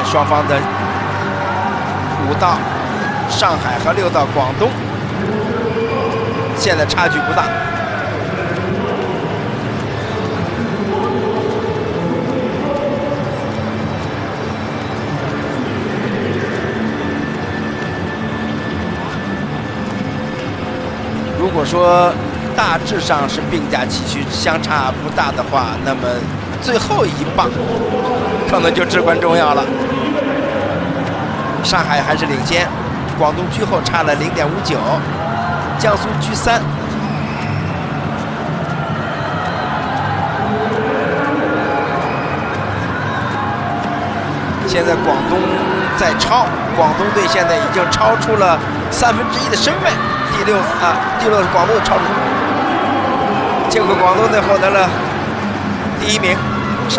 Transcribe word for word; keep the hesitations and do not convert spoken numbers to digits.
双方的五道上海和六道广东，现在差距不大。如果说大致上是并驾齐驱，相差不大的话，那么最后一棒可能就至关重要了。上海还是领先，广东居后差了零点五九，江苏居三。现在广东在超，广东队现在已经超出了三分之一的身位。第六啊，第六是广东超出，结果广东队获得了第一名。